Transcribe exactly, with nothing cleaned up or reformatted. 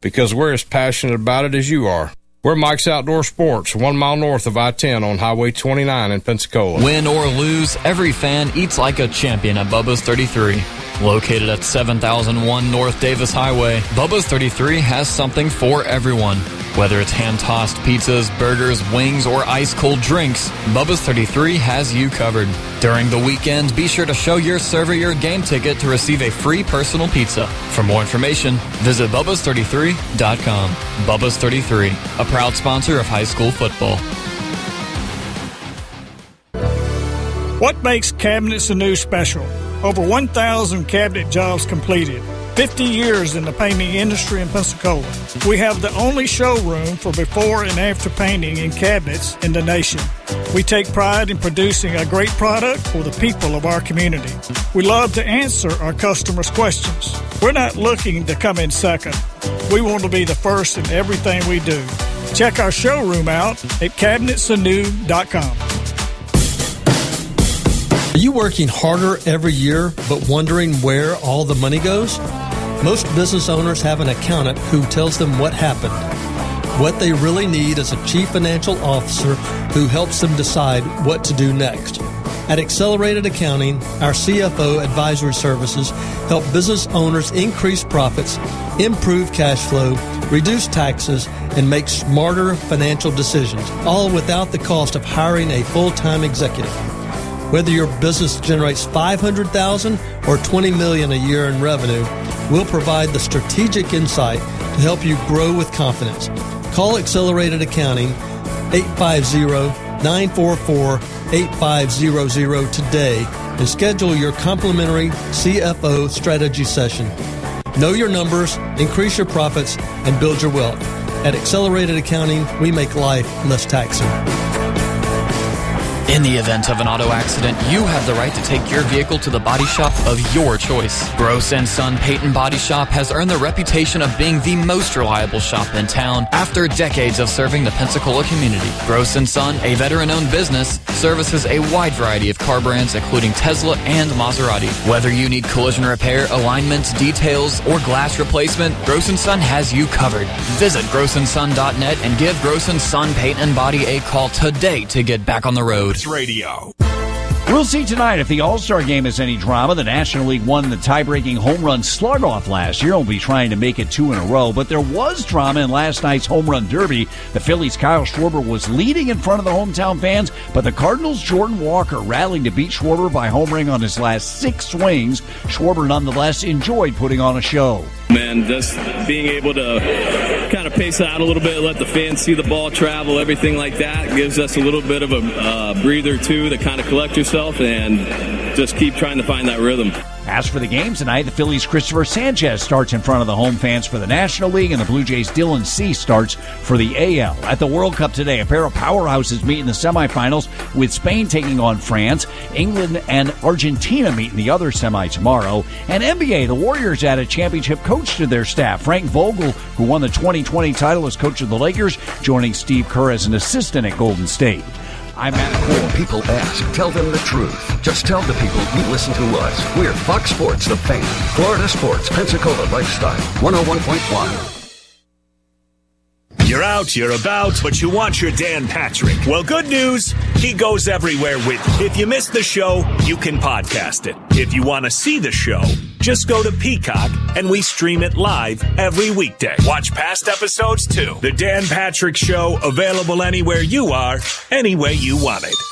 because we're as passionate about it as you are. We're Mike's Outdoor Sports, one mile north of I ten on Highway twenty-nine in Pensacola. Win or lose, every fan eats like a champion at Bubba's thirty-three. Located at seven thousand one North Davis Highway, Bubba's thirty-three has something for everyone. Whether it's hand-tossed pizzas, burgers, wings, or ice-cold drinks, Bubba's thirty-three has you covered. During the weekend, be sure to show your server your game ticket to receive a free personal pizza. For more information, visit Bubba's thirty-three dot com. Bubba's thirty-three, a proud sponsor of high school football. What makes Cabinets Anew special? Over one thousand cabinet jobs completed. fifty years in the painting industry in Pensacola. We have the only showroom for before and after painting in cabinets in the nation. We take pride in producing a great product for the people of our community. We love to answer our customers' questions. We're not looking to come in second. We want to be the first in everything we do. Check our showroom out at cabinets anew dot com. Are you working harder every year but wondering where all the money goes? Most business owners have an accountant who tells them what happened. What they really need is a chief financial officer who helps them decide what to do next. At Accelerated Accounting, our C F O advisory services help business owners increase profits, improve cash flow, reduce taxes, and make smarter financial decisions, all without the cost of hiring a full-time executive. Whether your business generates five hundred thousand dollars or twenty million dollars a year in revenue, we'll provide the strategic insight to help you grow with confidence. Call Accelerated Accounting eight five zero, nine four four, eight five zero zero today and schedule your complimentary C F O strategy session. Know your numbers, increase your profits, and build your wealth. At Accelerated Accounting, we make life less taxing. In the event of an auto accident, you have the right to take your vehicle to the body shop of your choice. Gross and Son Payton Body Shop has earned the reputation of being the most reliable shop in town after decades of serving the Pensacola community. Gross and Son, a veteran-owned business, services a wide variety of car brands including Tesla and Maserati. Whether you need collision repair, alignment, details, or glass replacement, Gross and Son has you covered. Visit gross and son dot net and give Gross and Son Payton Body a call today to get back on the road. Radio. We'll see tonight if the All-Star Game has any drama. The National League won the tie-breaking home run slug-off last year. Will be trying to make it two in a row. But there was drama in last night's home run derby. The Phillies' Kyle Schwarber was leading in front of the hometown fans, but the Cardinals' Jordan Walker rallied to beat Schwarber by homering on his last six swings. Schwarber nonetheless enjoyed putting on a show. Man, just being able to kind of pace it out a little bit, let the fans see the ball travel, everything like that, gives us a little bit of a uh, breather, too, to kind of collect yourself and just keep trying to find that rhythm. As for the games tonight, the Phillies' Christopher Sanchez starts in front of the home fans for the National League, and the Blue Jays' Dylan Cease starts for the A L. At the World Cup today, a pair of powerhouses meet in the semifinals, with Spain taking on France. England and Argentina meet in the other semi tomorrow. And N B A, the Warriors added championship coach to their staff, Frank Vogel, who won the twenty twenty title as coach of the Lakers, joining Steve Kerr as an assistant at Golden State. I'm Matt Cole. When people ask, tell them the truth. Just tell the people you listen to us. We're Fox Sports, The Fan, Florida Sports, Pensacola Lifestyle, one oh one point one. You're out, you're about, but you want your Dan Patrick. Well, good news, he goes everywhere with you. If you missed the show, you can podcast it. If you want to see the show, just go to Peacock, and we stream it live every weekday. Watch past episodes, too. The Dan Patrick Show, available anywhere you are, any way you want it.